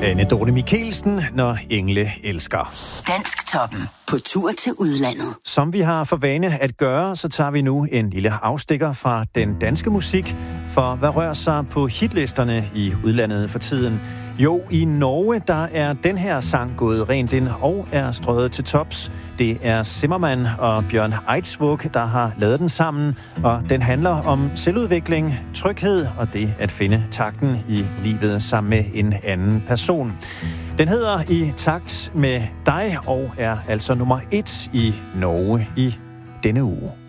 Anne Dorte Mikkelsen, når engle elsker. Dansktoppen på tur til udlandet. Som vi har for vane at gøre, så tager vi nu en lille afstikker fra den danske musik. For hvad rører sig på hitlisterne i udlandet for tiden? Jo, i Norge, der er den her sang gået rent ind og er strøget til tops. Det er Zimmermann og Bjørn Eidsvåg, der har lavet den sammen, og den handler om selvudvikling, tryghed og det at finde takten i livet sammen med en anden person. Den hedder I takt med dig og er altså nummer 1 i Norge i denne uge.